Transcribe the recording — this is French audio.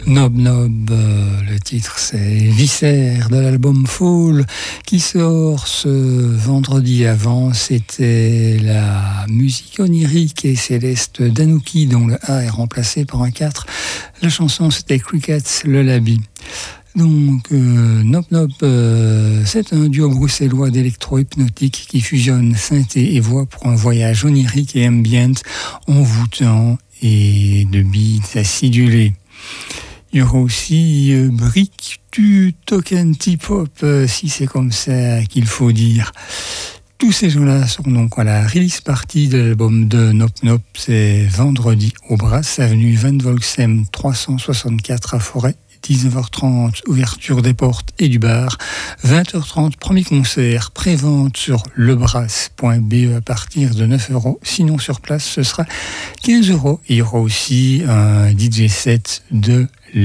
Nob Nob, le titre c'est Viscère de l'album Fall qui sort ce vendredi. Avant, c'était la musique onirique et céleste d'Anouki dont le A est remplacé par un 4. La chanson c'était Crickets Lullaby. Donc, Nop Nop, c'est un duo bruxellois d'électro-hypnotique qui fusionne synthé et voix pour un voyage onirique et ambient, envoûtant et de beats acidulés. Il y aura aussi Brick du Token T-Pop, si c'est comme ça qu'il faut dire. Tous ces gens-là sont donc à la release party de l'album de Nop Nop. C'est vendredi au Brass, avenue Van Volksem 364 à Forêt. 19h30, ouverture des portes et du bar. 20h30, premier concert, prévente sur lebrass.be à partir de 9€. Sinon, sur place, ce sera 15€. Et il y aura aussi un DJ set de